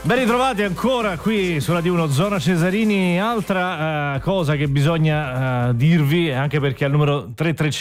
Ben ritrovati ancora qui su Radio 1 Zona Cesarini. Altra cosa che bisogna dirvi, anche perché al numero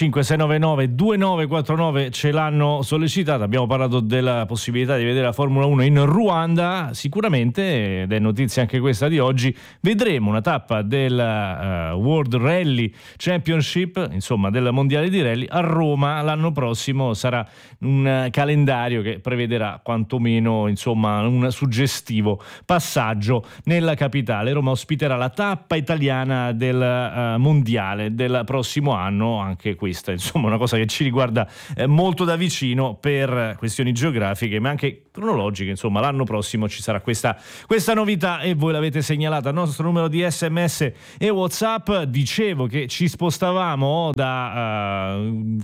335-699-2949 ce l'hanno sollecitata. Abbiamo parlato della possibilità di vedere la Formula 1 in Ruanda. Sicuramente, ed è notizia anche questa di oggi, vedremo una tappa del World Rally Championship, insomma del Mondiale di Rally, a Roma l'anno prossimo. Sarà un calendario che prevederà quantomeno, insomma, un suggestivo passaggio nella capitale. Roma ospiterà la tappa italiana del mondiale del prossimo anno, anche questa insomma una cosa che ci riguarda molto da vicino per questioni geografiche ma anche cronologiche. Insomma, l'anno prossimo ci sarà questa novità e voi l'avete segnalata al nostro numero di SMS e WhatsApp. Dicevo che ci spostavamo da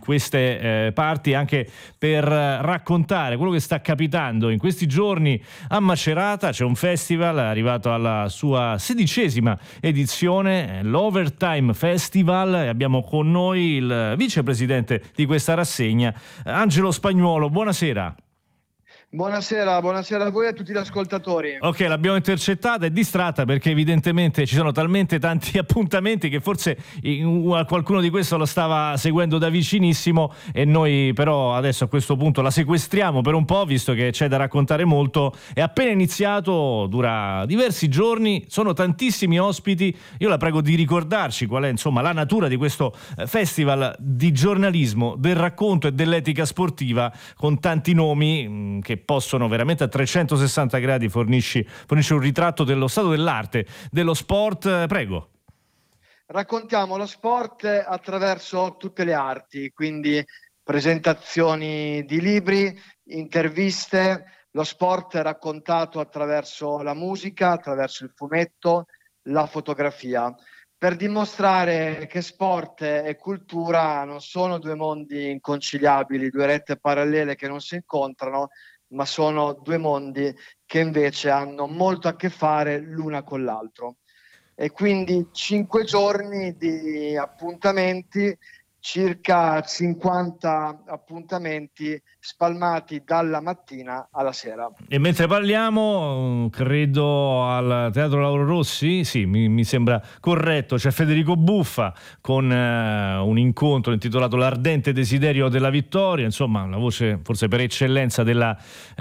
queste parti anche per raccontare quello che sta capitando in questi giorni a Macerata. C'è un festival arrivato alla sua 16ª edizione, l'Overtime Festival, e abbiamo con noi il vicepresidente di questa rassegna, Angelo Spagnuolo. Buonasera. Buonasera a voi e a tutti gli ascoltatori. Ok, l'abbiamo intercettata e distratta perché evidentemente ci sono talmente tanti appuntamenti che forse qualcuno di questo lo stava seguendo da vicinissimo, e noi però adesso a questo punto la sequestriamo per un po', visto che c'è da raccontare molto. È appena iniziato, dura diversi giorni, sono tantissimi ospiti. Io la prego di ricordarci qual è insomma la natura di questo festival di giornalismo, del racconto e dell'etica sportiva, con tanti nomi che possono veramente a 360 gradi fornisce un ritratto dello stato dell'arte, dello sport. Prego. Raccontiamo lo sport attraverso tutte le arti, quindi presentazioni di libri, interviste, lo sport raccontato attraverso la musica, attraverso il fumetto, la fotografia, per dimostrare che sport e cultura non sono due mondi inconciliabili, due rette parallele che non si incontrano, ma sono due mondi che invece hanno molto a che fare l'una con l'altro. E quindi 5 giorni di appuntamenti, circa 50 appuntamenti spalmati dalla mattina alla sera. E mentre parliamo, credo al Teatro Lauro Rossi, sì, mi sembra corretto, c'è Federico Buffa con un incontro intitolato L'ardente desiderio della vittoria, insomma la voce forse per eccellenza della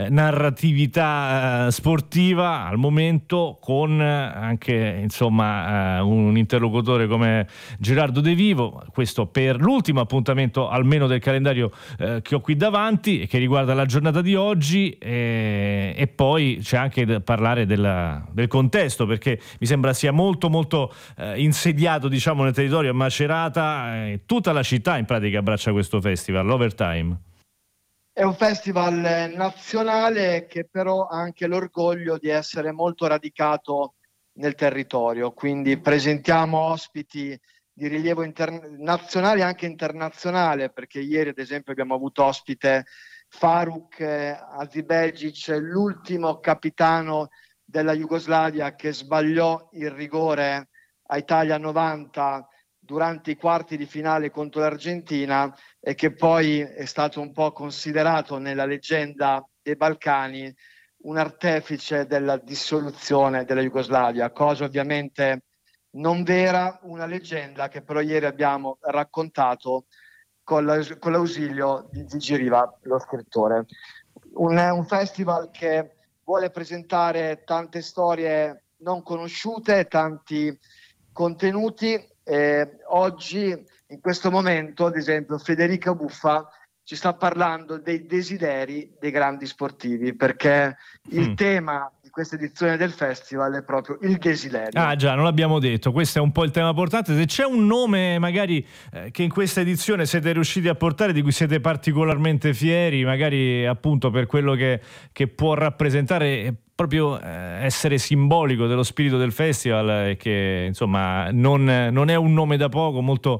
narratività sportiva al momento, con anche insomma un interlocutore come Gerardo De Vivo. Questo per l'ultimo appuntamento almeno del calendario che ho qui davanti e che riguarda la giornata di oggi, e poi c'è anche da parlare del contesto, perché mi sembra sia molto insediato diciamo nel territorio a Macerata. Tutta la città in pratica abbraccia questo festival, l'Overtime. È un festival nazionale che però ha anche l'orgoglio di essere molto radicato nel territorio, quindi presentiamo ospiti di rilievo nazionale e anche internazionale, perché ieri ad esempio abbiamo avuto ospite Faruk Azibegic, l'ultimo capitano della Jugoslavia che sbagliò il rigore a Italia 90 durante i quarti di finale contro l'Argentina e che poi è stato un po' considerato nella leggenda dei Balcani un artefice della dissoluzione della Jugoslavia, cosa ovviamente non vera, una leggenda che però ieri abbiamo raccontato con l'ausilio di Gigi Riva, lo scrittore. Un festival che vuole presentare tante storie non conosciute, tanti contenuti. Oggi, in questo momento, ad esempio, Federica Buffa ci sta parlando dei desideri dei grandi sportivi, perché il tema di questa edizione del festival è proprio il desiderio. Ah già, non l'abbiamo detto, questo è un po' il tema portante. Se c'è un nome magari che in questa edizione siete riusciti a portare, di cui siete particolarmente fieri, magari appunto per quello che può rappresentare, proprio essere simbolico dello spirito del festival, e che insomma non è un nome da poco, molto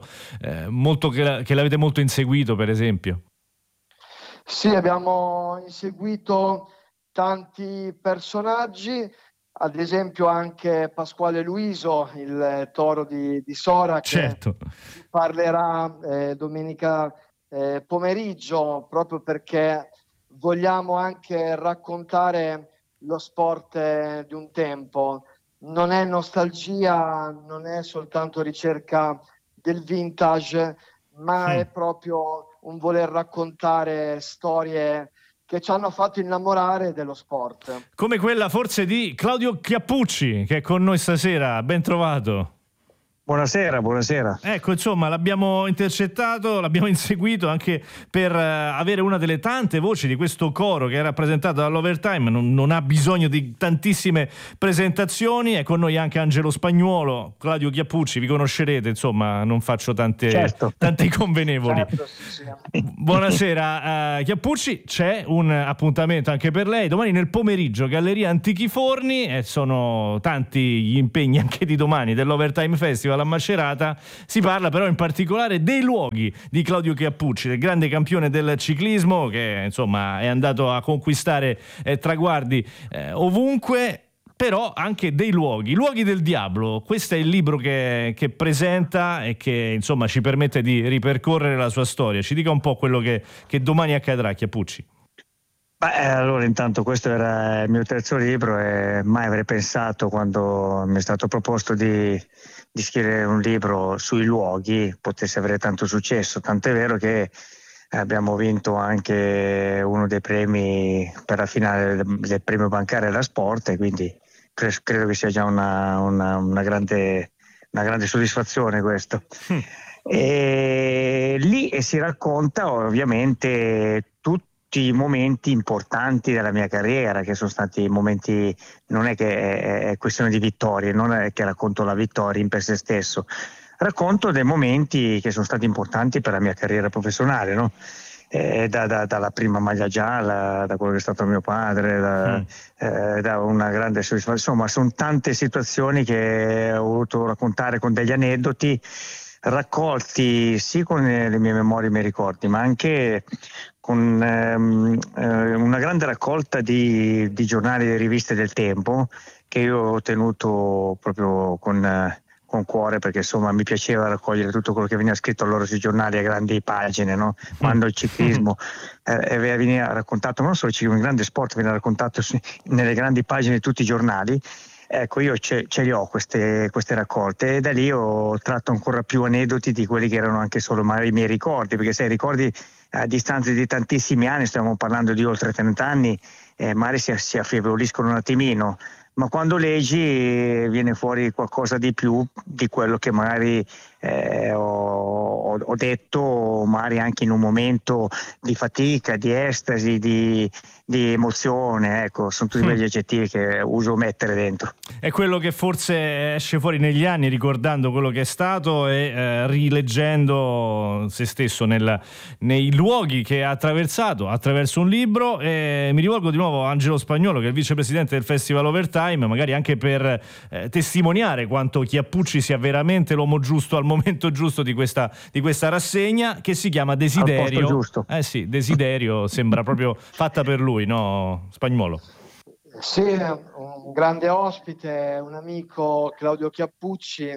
che l'avete molto inseguito, per esempio. Sì, abbiamo inseguito tanti personaggi, ad esempio anche Pasquale Luiso, il toro di Sora, che certo parlerà domenica pomeriggio, proprio perché vogliamo anche raccontare lo sport di un tempo. Non è nostalgia, non è soltanto ricerca del vintage, ma è proprio un voler raccontare storie che ci hanno fatto innamorare dello sport. Come quella forse di Claudio Chiappucci, che è con noi stasera. Ben trovato. Buonasera. Ecco, insomma, l'abbiamo intercettato, l'abbiamo inseguito anche per avere una delle tante voci di questo coro che è rappresentato dall'Overtime. Non ha bisogno di tantissime presentazioni. È con noi anche Angelo Spagnuolo, Claudio Chiappucci, vi conoscerete, insomma, non faccio tanti convenevoli. Certo, sì. Buonasera Chiappucci, c'è un appuntamento anche per lei domani nel pomeriggio, Galleria Antichi Forni, e sono tanti gli impegni anche di domani dell'Overtime Festival a Macerata. Si parla però in particolare dei luoghi di Claudio Chiappucci, del grande campione del ciclismo che insomma è andato a conquistare traguardi ovunque, però anche dei luoghi del diavolo. Questo è il libro che presenta e che insomma ci permette di ripercorrere la sua storia. Ci dica un po' quello che domani accadrà, Chiappucci. Allora, intanto questo era il mio terzo libro e mai avrei pensato, quando mi è stato proposto di scrivere un libro sui luoghi, potesse avere tanto successo. Tant'è vero che abbiamo vinto anche uno dei premi per la finale del premio Bancaria da Sport, e quindi credo che sia già una grande soddisfazione questo. E lì si racconta ovviamente tutti i momenti importanti della mia carriera, che sono stati momenti, non è che è questione di vittorie, non è che racconto la vittoria in per se stesso, racconto dei momenti che sono stati importanti per la mia carriera professionale, no? Dalla prima maglia gialla, da quello che è stato mio padre, da una grande soddisfazione. Insomma, sono tante situazioni che ho voluto raccontare con degli aneddoti raccolti sì con le mie memorie e i miei ricordi, ma anche con una grande raccolta di giornali e riviste del tempo che io ho tenuto proprio con cuore, perché insomma mi piaceva raccogliere tutto quello che veniva scritto allora sui giornali a grandi pagine, no? Quando il ciclismo veniva raccontato, non solo il ciclismo, il grande sport veniva raccontato nelle grandi pagine di tutti i giornali. Ecco, io ce li ho queste raccolte, e da lì ho tratto ancora più aneddoti di quelli che erano anche solo magari i miei ricordi, perché se ricordi a distanza di tantissimi anni, stiamo parlando di oltre 30 anni, magari si affievoliscono un attimino, ma quando leggi viene fuori qualcosa di più di quello che magari ho detto, magari anche in un momento di fatica, di estasi, di emozione. Ecco, sono tutti quegli aggettivi che uso mettere dentro. È quello che forse esce fuori negli anni, ricordando quello che è stato e rileggendo se stesso nei luoghi che ha attraversato attraverso un libro. Mi rivolgo di nuovo a Angelo Spagnuolo, che è il vicepresidente del Festival Overtime, magari anche per testimoniare quanto Chiappucci sia veramente l'uomo giusto al momento giusto di questa rassegna, che si chiama Desiderio. Al posto giusto. Sì, Desiderio sembra proprio fatta per lui, no, Spagnuolo? Sì, un grande ospite, un amico, Claudio Chiappucci.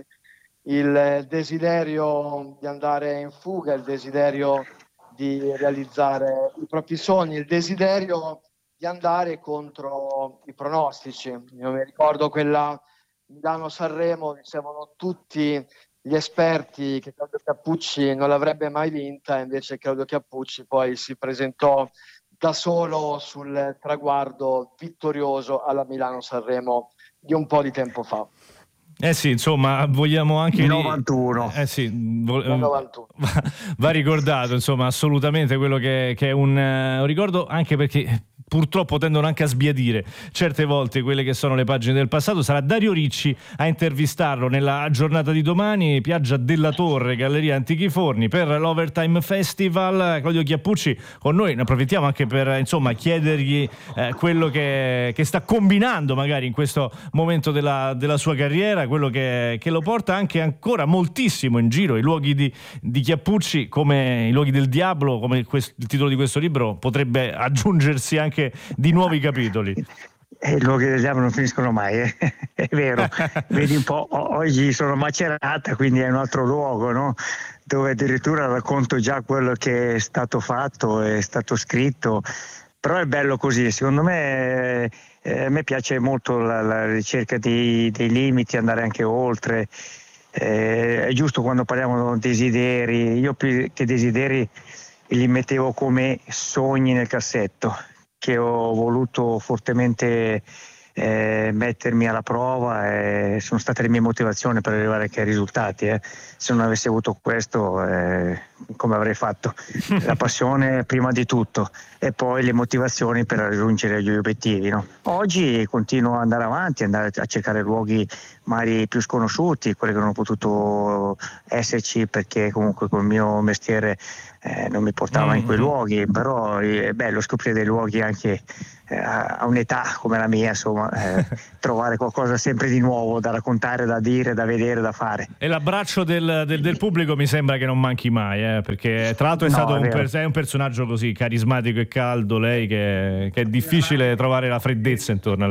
Il desiderio di andare in fuga, il desiderio di realizzare i propri sogni, il desiderio di andare contro i pronostici. Io mi ricordo quella Milano-Sanremo, dicevano tutti gli esperti che Claudio Chiappucci non l'avrebbe mai vinta, invece Claudio Chiappucci poi si presentò da solo sul traguardo vittorioso alla Milano-Sanremo di un po' di tempo fa. Sì, insomma, vogliamo anche 91. Sì, 91. Va ricordato, insomma, assolutamente quello che è un ricordo, anche perché purtroppo tendono anche a sbiadire certe volte quelle che sono le pagine del passato. Sarà Dario Ricci a intervistarlo nella giornata di domani, Piaggia della Torre, Galleria Antichi Forni, per l'Overtime Festival. Claudio Chiappucci con noi, ne approfittiamo anche per insomma chiedergli quello che sta combinando magari in questo momento della sua carriera, quello che lo porta anche ancora moltissimo in giro. I luoghi di Chiappucci, come i luoghi del diavolo, come il titolo di questo libro, potrebbe aggiungersi anche di nuovi capitoli. I luoghi del diavolo non finiscono mai, è vero. Vedi un po', oggi sono Macerata, quindi è un altro luogo, no? Dove addirittura racconto già quello che è stato fatto, è stato scritto, però è bello così, secondo me. A me piace molto la ricerca dei limiti, andare anche oltre. È giusto quando parliamo di desideri, io più che desideri li mettevo come sogni nel cassetto, che ho voluto fortemente mettermi alla prova, e sono state le mie motivazioni per arrivare anche ai risultati. Se non avessi avuto questo, come avrei fatto? La passione prima di tutto e poi le motivazioni per raggiungere gli obiettivi, no? Oggi continuo ad andare avanti, andare a cercare luoghi magari più sconosciuti, quelli che non ho potuto esserci perché comunque col mio mestiere non mi portava in quei luoghi, però è bello scoprire dei luoghi anche a un'età come la mia, insomma, trovare qualcosa sempre di nuovo da raccontare, da dire, da vedere, da fare. E l'abbraccio del pubblico mi sembra che non manchi mai, perché tra l'altro è un personaggio così carismatico e caldo, lei, che è difficile trovare la freddezza intorno a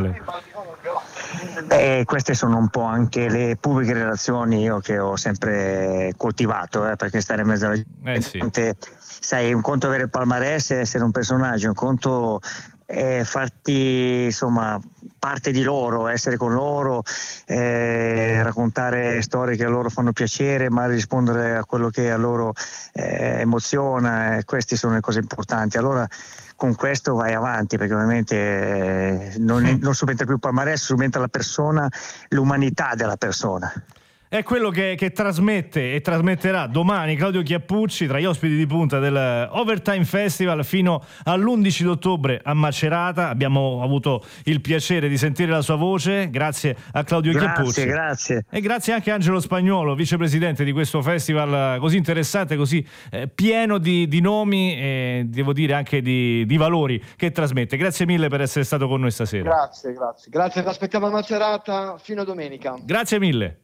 lei. Queste sono un po' anche le pubbliche relazioni io che ho sempre coltivato, perché stare in mezzo alla gente, sai, un conto avere il palmarès e essere un personaggio, un conto farti insomma parte di loro, essere con loro, raccontare storie che a loro fanno piacere, ma rispondere a quello che a loro emoziona, queste sono le cose importanti. Allora con questo vai avanti, perché ovviamente non subentra più il palmarès, subentra la persona, l'umanità della persona. È quello che trasmette e trasmetterà domani Claudio Chiappucci tra gli ospiti di punta del Overtime Festival fino all'11 d'ottobre a Macerata. Abbiamo avuto il piacere di sentire la sua voce, grazie a Claudio Chiappucci. Grazie. E grazie anche a Angelo Spagnuolo, vicepresidente di questo festival così interessante, così pieno di nomi e devo dire anche di valori che trasmette. Grazie mille per essere stato con noi stasera. Grazie, vi aspettiamo a Macerata fino a domenica. Grazie mille.